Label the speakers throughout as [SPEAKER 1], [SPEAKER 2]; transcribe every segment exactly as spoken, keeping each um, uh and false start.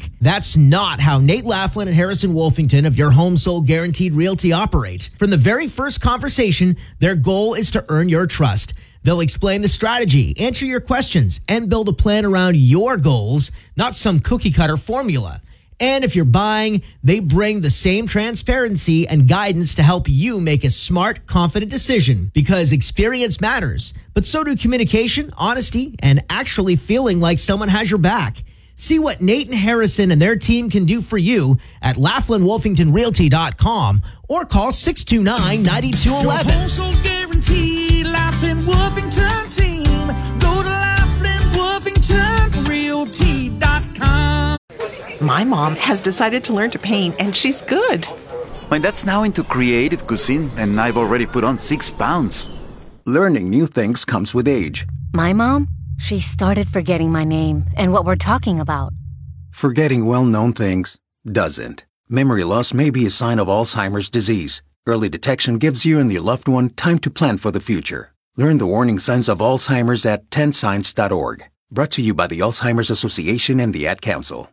[SPEAKER 1] back. That's not how Nate Laughlin and Harrison Wolfington of Your Home Sold Guaranteed Realty operate. From the very first conversation, their goal is to earn your trust. They'll explain the strategy, answer your questions, and build a plan around your goals, not some cookie-cutter formula. And if you're buying, they bring the same transparency and guidance to help you make a smart, confident decision, because experience matters, but so do communication, honesty, and actually feeling like someone has your back. See what Nate and Harrison and their team can do for you at Laughlin Wolfington Realty dot com or call six two nine, nine two one one.
[SPEAKER 2] Your home sold guaranteed, Laughlin Wolfington team. Go to Laughlin Wolfington Realty dot com.
[SPEAKER 3] My mom has decided to learn to paint, and she's good.
[SPEAKER 4] My dad's now into creative cuisine, and I've already put on six pounds.
[SPEAKER 5] Learning new things comes with age.
[SPEAKER 6] My mom, she started forgetting my name and what we're talking about.
[SPEAKER 5] Forgetting well-known things doesn't. Memory loss may be a sign of Alzheimer's disease. Early detection gives you and your loved one time to plan for the future. Learn the warning signs of Alzheimer's at ten signs dot org. Brought to you by the Alzheimer's Association and the Ad Council.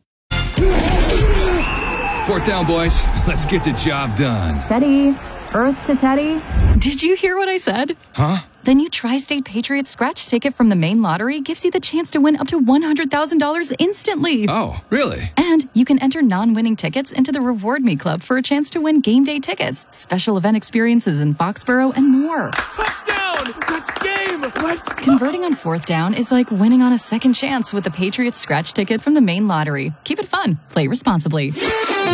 [SPEAKER 7] Fourth down, boys. Let's get the job done.
[SPEAKER 8] Teddy. Earth to Teddy.
[SPEAKER 9] Did you hear what I said?
[SPEAKER 7] Huh?
[SPEAKER 9] The new Tri-State Patriots scratch ticket from the main lottery gives you the chance to win up to one hundred thousand dollars instantly.
[SPEAKER 7] Oh, really?
[SPEAKER 9] And you can enter non-winning tickets into the Reward Me Club for a chance to win game day tickets, special event experiences in Foxborough, and more.
[SPEAKER 2] Touchdown! Let's game! Let's go!
[SPEAKER 9] Converting on fourth down is like winning on a second chance with the Patriots scratch ticket from the main lottery. Keep it fun. Play responsibly.